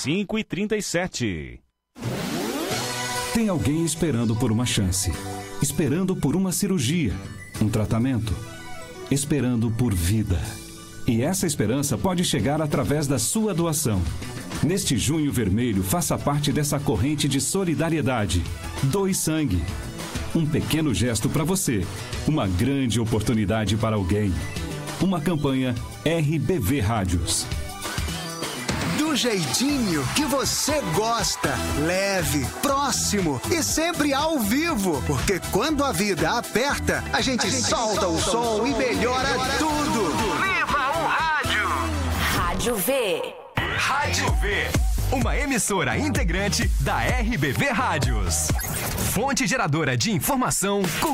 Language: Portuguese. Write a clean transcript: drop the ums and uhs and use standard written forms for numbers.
5h37. Tem alguém esperando por uma chance, esperando por uma cirurgia, um tratamento, esperando por vida. E essa esperança pode chegar através da sua doação. Neste Junho Vermelho, faça parte dessa corrente de solidariedade. Doe sangue. Um pequeno gesto para você, uma grande oportunidade para alguém. Uma campanha RBV Rádios. Do jeitinho que você gosta, leve, próximo e sempre ao vivo. Porque quando a vida aperta, a gente solta o som e melhora tudo. Viva o rádio! Rádio V. Rádio V. Uma emissora integrante da RBV Rádios. Fonte geradora de informação,